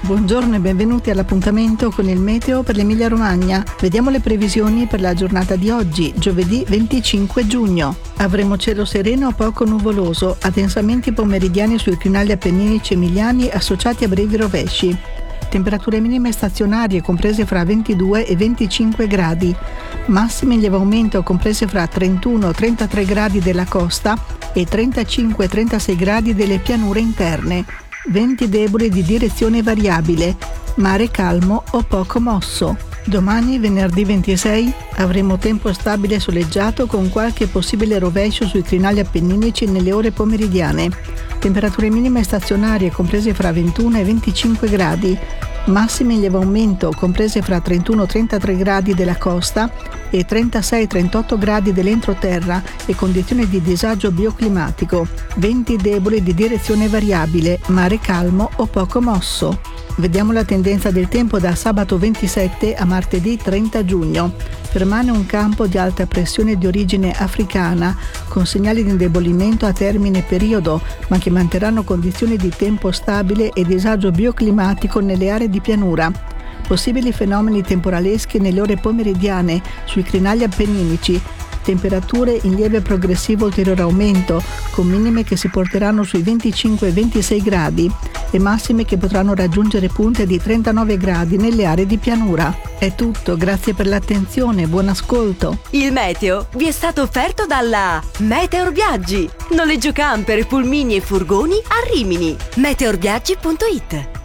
Buongiorno e benvenuti all'appuntamento con il meteo per l'Emilia Romagna. Vediamo le previsioni per la giornata di oggi, giovedì 25 giugno. Avremo cielo sereno o poco nuvoloso, addensamenti pomeridiani sui crinali appenninici emiliani associati a brevi rovesci. Temperature minime stazionarie comprese fra 22 e 25 gradi, massime in lieve aumento comprese fra 31 e 33 gradi della costa e 35 e 36 gradi delle pianure interne. Venti deboli di direzione variabile, mare calmo o poco mosso. Domani, venerdì 26, avremo tempo stabile e soleggiato con qualche possibile rovescio sui crinali appenninici nelle ore pomeridiane. Temperature minime stazionarie comprese fra 21 e 25 gradi, massime in lieve aumento comprese fra 31 e 33 gradi della costa e 36 e 38 gradi dell'entroterra e condizioni di disagio bioclimatico. Venti deboli di direzione variabile, mare calmo o poco mosso. Vediamo la tendenza del tempo da sabato 27 a martedì 30 giugno. Permane un campo di alta pressione di origine africana con segnali di indebolimento a termine periodo, ma che manterranno condizioni di tempo stabile e disagio bioclimatico nelle aree di pianura. Possibili fenomeni temporaleschi nelle ore pomeridiane sui crinali appenninici. Temperature in lieve progressivo ulteriore aumento, con minime che si porteranno sui 25 e 26 gradi e massime che potranno raggiungere punte di 39 gradi nelle aree di pianura. È tutto, grazie per l'attenzione, buon ascolto. Il meteo vi è stato offerto dalla Meteor Viaggi. Noleggio camper, pulmini e furgoni a Rimini. meteorviaggi.it